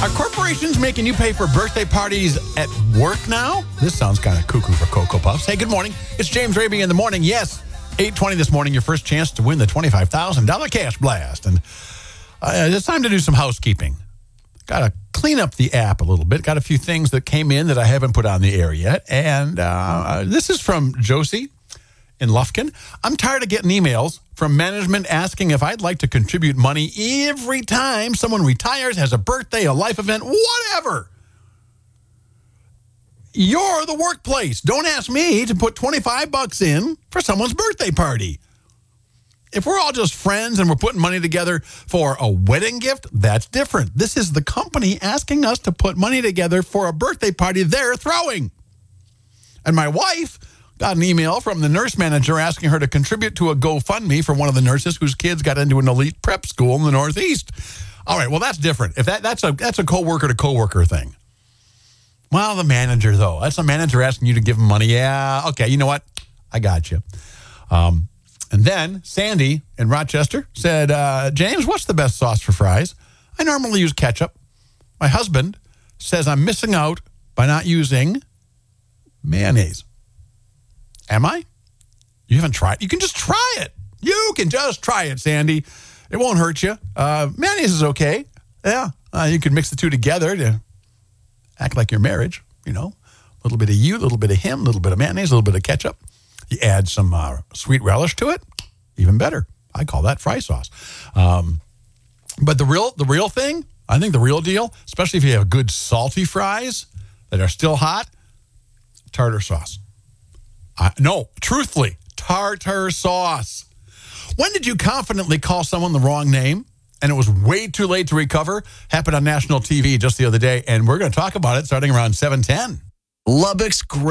Are corporations making you pay for birthday parties at work now? This sounds kind of cuckoo for Cocoa Puffs. Hey, good morning. It's James Raby in the morning. Yes, 8:20 this morning, your first chance to win the $25,000 cash blast. And it's time to do some housekeeping. Got to clean up the app a little bit. Got a few things that came in that I haven't put on the air yet. And this is from Josie in Lufkin. I'm tired of getting emails from management asking if I'd like to contribute money every time someone retires, has a birthday, a life event, whatever. You're the workplace. Don't ask me to put $25 in for someone's birthday party. If we're all just friends and we're putting money together for a wedding gift, that's different. This is the company asking us to put money together for a birthday party they're throwing. And my wife got an email from the nurse manager asking her to contribute to a GoFundMe for one of the nurses whose kids got into an elite prep school in the Northeast. All right, well, that's different. If that's a coworker to coworker thing. Well, the manager, though. That's the manager asking you to give him money. Yeah, okay, you know what? I got you. And then Sandy in Rochester said, James, what's the best sauce for fries? I normally use ketchup. My husband says I'm missing out by not using mayonnaise. Am I? You haven't tried? You can just try it. You can just try it, Sandy. It won't hurt you. Mayonnaise is okay. Yeah, you can mix the two together to act like your marriage, you know. A little bit of you, a little bit of him, a little bit of mayonnaise, a little bit of ketchup. You add some sweet relish to it, even better. I call that fry sauce. But the real thing, I think the real deal, especially if you have good salty fries that are still hot, tartar sauce. No, truthfully, tartar sauce. When did you confidently call someone the wrong name and it was way too late to recover? Happened on national TV just the other day, and we're going to talk about it starting around 7:10. Lubbock's great.